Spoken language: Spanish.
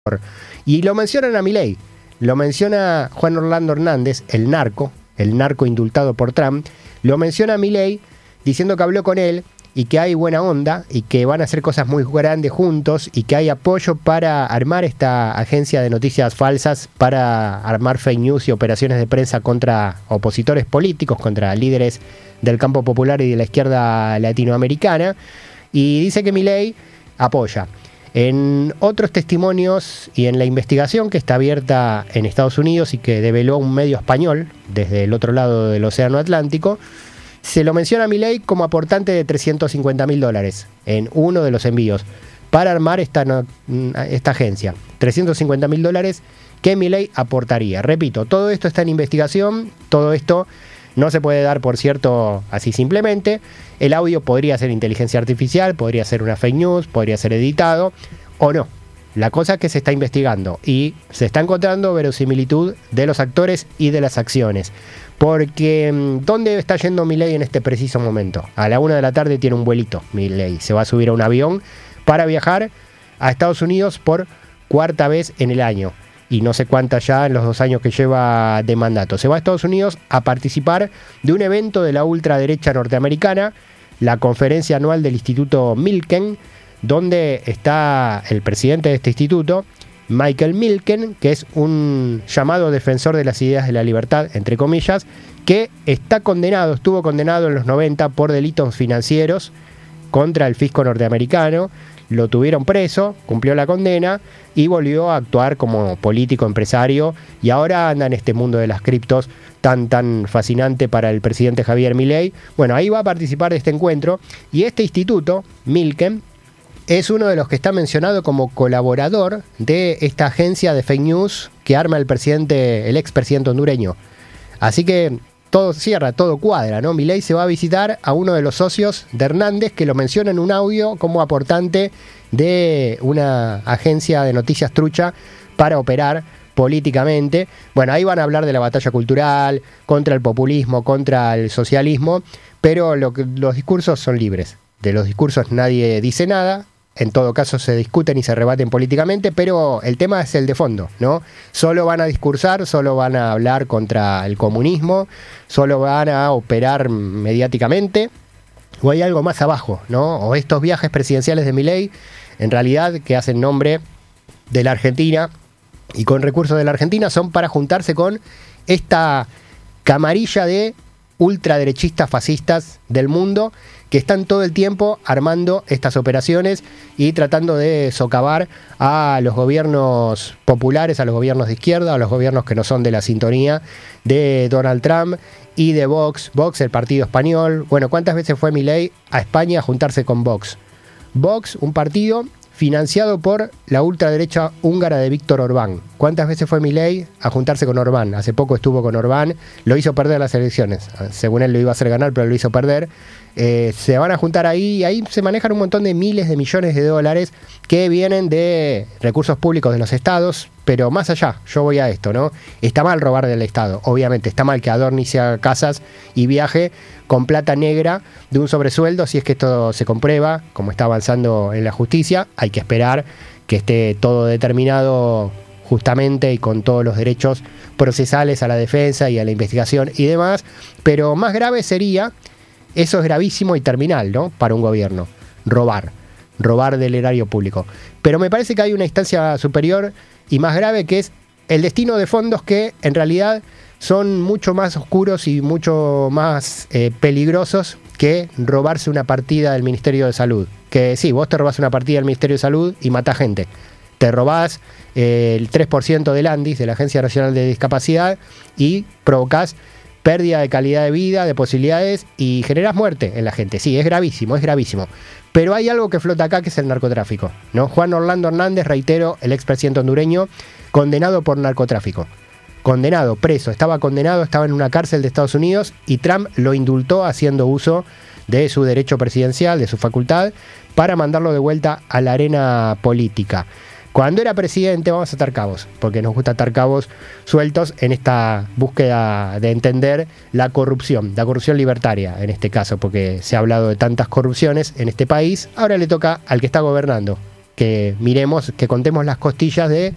Y lo mencionan a Milei, lo menciona Juan Orlando Hernández, el narco indultado por Trump, lo menciona a Milei diciendo que habló con él y que hay buena onda y que van a hacer cosas muy grandes juntos y que hay apoyo para armar esta agencia de noticias falsas, para armar fake news y operaciones de prensa contra opositores políticos, contra líderes del campo popular y de la izquierda latinoamericana, y dice que Milei apoya. En otros testimonios y en la investigación que está abierta en Estados Unidos y que develó un medio español desde el otro lado del Océano Atlántico, se lo menciona a Milei como aportante de $350.000 en uno de los envíos para armar esta agencia. $350.000 que Milei aportaría. Repito, todo esto está en investigación, todo esto no se puede dar por cierto así simplemente. El audio podría ser inteligencia artificial, podría ser una fake news, podría ser editado o no. La cosa es que se está investigando y se está encontrando verosimilitud de los actores y de las acciones. Porque, ¿dónde está yendo Milei en este preciso momento? A la 1 de la tarde tiene un vuelito Milei. Se va a subir a un avión para viajar a Estados Unidos por cuarta vez en el año. Y no sé cuántas ya en los 2 años que lleva de mandato. Se va a Estados Unidos a participar de un evento de la ultraderecha norteamericana, la conferencia anual del Instituto Milken, donde está el presidente de este instituto, Michael Milken, que es un llamado defensor de las ideas de la libertad, entre comillas, que estuvo condenado en los 90 por delitos financieros contra el fisco norteamericano. Lo tuvieron preso, cumplió la condena y volvió a actuar como político empresario y ahora anda en este mundo de las criptos tan fascinante para el presidente Javier Milei. Bueno, ahí va a participar de este encuentro y este instituto, Milken, es uno de los que está mencionado como colaborador de esta agencia de fake news que arma el expresidente hondureño. Así que todo cierra, todo cuadra, ¿no? Milei se va a visitar a uno de los socios de Hernández, que lo menciona en un audio como aportante de una agencia de noticias trucha para operar políticamente. Bueno, ahí van a hablar de la batalla cultural, contra el populismo, contra el socialismo, pero los discursos son libres. De los discursos nadie dice nada. En todo caso se discuten y se rebaten políticamente, pero el tema es el de fondo, ¿no? Solo van a discursar, solo van a hablar contra el comunismo, solo van a operar mediáticamente, o hay algo más abajo, ¿no? O estos viajes presidenciales de Milei, en realidad, que hacen nombre de la Argentina y con recursos de la Argentina, son para juntarse con esta camarilla de ultraderechistas fascistas del mundo que están todo el tiempo armando estas operaciones y tratando de socavar a los gobiernos populares, a los gobiernos de izquierda, a los gobiernos que no son de la sintonía de Donald Trump y de Vox, el partido español. Bueno, ¿cuántas veces fue Milei a España a juntarse con Vox? Vox, un partido financiado por la ultraderecha húngara de Víctor Orbán. ¿Cuántas veces fue Milei a juntarse con Orbán? Hace poco estuvo con Orbán, lo hizo perder las elecciones. Según él lo iba a hacer ganar, pero lo hizo perder. Se van a juntar ahí y ahí se manejan un montón de miles de millones de dólares que vienen de recursos públicos de los estados, pero más allá, yo voy a esto, ¿no? Está mal robar del Estado, obviamente, está mal que adorne y se haga casas y viaje con plata negra de un sobresueldo, si es que esto se comprueba, como está avanzando en la justicia. Hay que esperar que esté todo determinado justamente y con todos los derechos procesales a la defensa y a la investigación y demás, pero más grave sería, eso es gravísimo y terminal, ¿no? Para un gobierno, robar del erario público. Pero me parece que hay una instancia superior y más grave, que es el destino de fondos que en realidad son mucho más oscuros y mucho más peligrosos que robarse una partida del Ministerio de Salud. Que sí, vos te robás una partida del Ministerio de Salud y matás gente. Te robás el 3% del ANDIS, de la Agencia Nacional de Discapacidad, y provocás pérdida de calidad de vida, de posibilidades, y generás muerte en la gente. Sí, es gravísimo. Pero hay algo que flota acá, que es el narcotráfico, ¿no? Juan Orlando Hernández, reitero, el expresidente hondureño, condenado por narcotráfico. Condenado, preso, estaba en una cárcel de Estados Unidos y Trump lo indultó haciendo uso de su derecho presidencial, de su facultad, para mandarlo de vuelta a la arena política. Cuando era presidente, vamos a atar cabos, porque nos gusta atar cabos sueltos en esta búsqueda de entender la corrupción libertaria en este caso, porque se ha hablado de tantas corrupciones en este país. Ahora le toca al que está gobernando que miremos, que contemos las costillas de